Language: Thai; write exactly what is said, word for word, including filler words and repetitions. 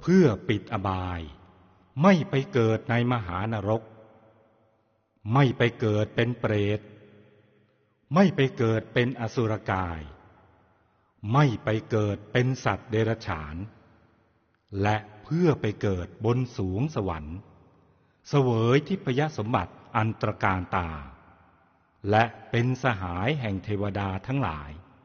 เพื่อปิดอบายไม่ไปเกิดในมหานรกไม่ไปเกิดเป็นเปรตไม่ไปเกิดเป็นอสุรกายไม่ไปเกิดเป็นสัตว์เดรัจฉานและเพื่อไปเกิดบนสูงสวรรค์เสวยทิพยสมบัติอันตรการตาและเป็นสหายแห่งเทวดาทั้งหลาย